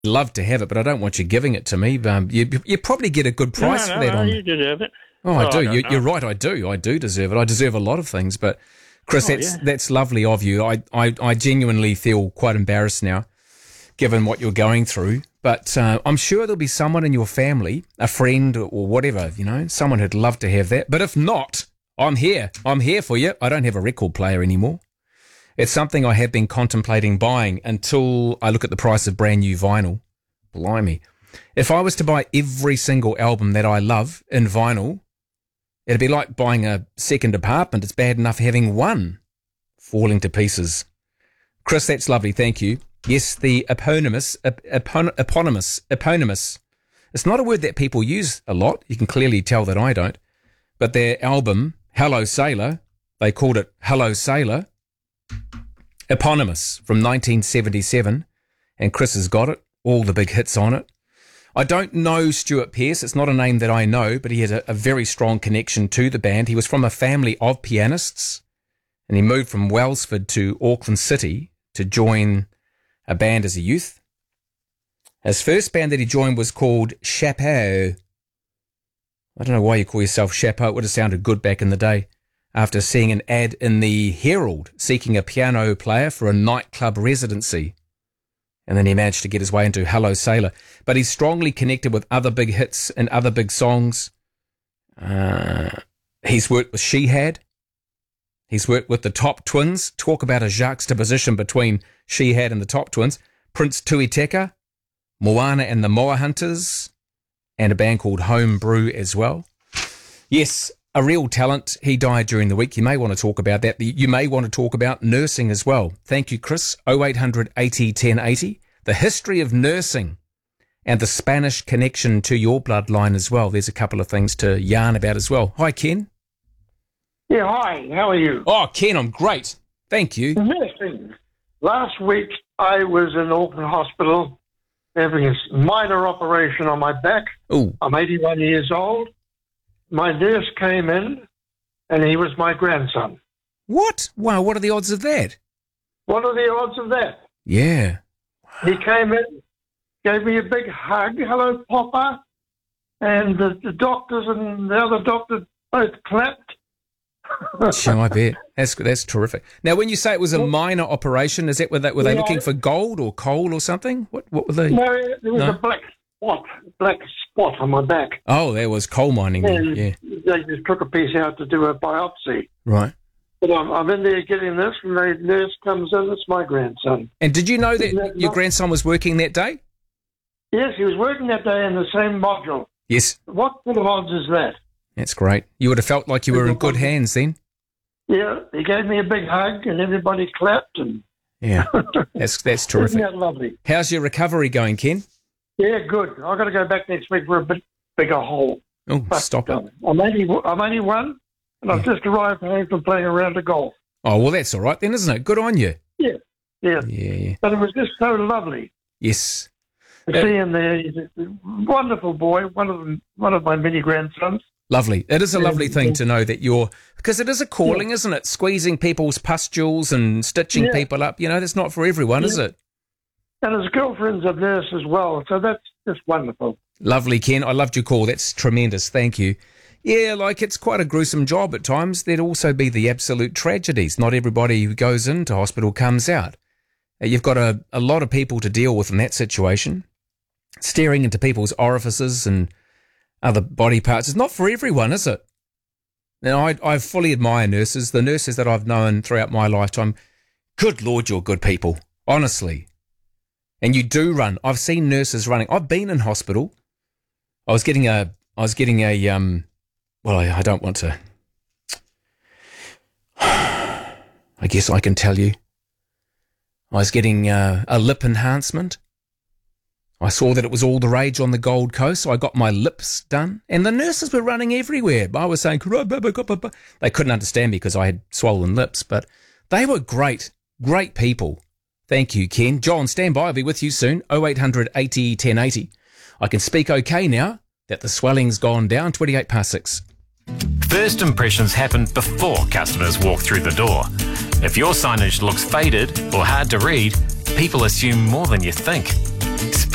love to have it, but I don't want you giving it to me. You probably get a good price for that. No, you deserve it. Oh, I do. You're right. I do. I do deserve it. I deserve a lot of things, but Chris, that's lovely of you. I genuinely feel quite embarrassed now, given what you're going through. But I'm sure there'll be someone in your family, a friend or whatever, someone who'd love to have that. But if not, I'm here. I'm here for you. I don't have a record player anymore. It's something I have been contemplating buying until I look at the price of brand new vinyl. Blimey. If I was to buy every single album that I love in vinyl, it'd be like buying a second apartment. It's bad enough having one falling to pieces. Chris, that's lovely. Thank you. Yes, the eponymous. It's not a word that people use a lot. You can clearly tell that I don't. But their album, Hello Sailor, they called it Hello Sailor. Eponymous from 1977. And Chris has got it. All the big hits on it. I don't know Stuart Pearce. It's not a name that I know, but he had a very strong connection to the band. He was from a family of pianists, and he moved from Wellsford to Auckland City to join a band as a youth. His first band that he joined was called Chapeau. I don't know why you call yourself Chapeau. It would have sounded good back in the day. After seeing an ad in the Herald seeking a piano player for a nightclub residency. And then he managed to get his way into Hello Sailor. But he's strongly connected with other big hits and other big songs. He's worked with Shihad. He's worked with the Top Twins. Talk about a juxtaposition between Shihad and the Top Twins. Prince Tuiteka, Moana and the Moa Hunters, and a band called Homebrew as well. Yes, a real talent. He died during the week. You may want to talk about that. You may want to talk about nursing as well. Thank you, Chris. 0800 80 1080. The history of nursing and the Spanish connection to your bloodline as well. There's a couple of things to yarn about as well. Hi, Ken. Yeah, hi. How are you? Oh, Ken, I'm great. Thank you. Nursing. Last week, I was in Auckland Hospital having a minor operation on my back. Ooh. I'm 81 years old. My nurse came in, and he was my grandson. What? Wow, what are the odds of that? What are the odds of that? Yeah. He came in, gave me a big hug. Hello, Papa. And the doctors and the other doctor both clapped. Sure, I bet. That's terrific. Now, when you say it was a minor operation, is that were they looking for gold or coal or something? What were they? No, there was a black spot on my back. Oh, there was coal mining. And yeah. They just took a piece out to do a biopsy. Right. But I'm in there getting this, and the nurse comes in. It's my grandson. And did you know that your grandson was working that day? Yes, he was working that day in the same module. Yes. What sort of odds is that? That's great. You would have felt like you were in good hands then. Yeah, he gave me a big hug, and everybody clapped. And yeah, that's terrific. Isn't that lovely? How's your recovery going, Ken? Yeah, good. I've got to go back next week for a bit bigger hole. Oh, but, stop it. I'm 81, and I've just arrived home from playing a round of golf. Oh, well, that's all right then, isn't it? Good on you. Yeah. Yeah. But it was just so lovely. Yes. To see him there. He's a wonderful boy, one of my many grandsons. Lovely. It is a lovely thing to know that because it is a calling, isn't it? Squeezing people's pustules and stitching people up. That's not for everyone, is it? And his girlfriend's a nurse as well, so that's just wonderful. Lovely, Ken. I loved your call. That's tremendous. Thank you. Yeah, it's quite a gruesome job at times. There'd also be the absolute tragedies. Not everybody who goes into hospital comes out. You've got a lot of people to deal with in that situation. Staring into people's orifices and other body parts. It's not for everyone, is it? Now, I fully admire nurses. The nurses that I've known throughout my lifetime, good Lord, you're good people, honestly. And you do run. I've seen nurses running. I've been in hospital. I don't want to. I guess I can tell you. I was getting a lip enhancement. I saw that it was all the rage on the Gold Coast, so I got my lips done. And the nurses were running everywhere. I was saying, they couldn't understand me because I had swollen lips, but they were great people. Thank you, Ken. John, stand by. I'll be with you soon. 0800 80 1080. I can speak okay now that the swelling's gone down. 28 past 6. First impressions happen before customers walk through the door. If your signage looks faded or hard to read, people assume more than you think.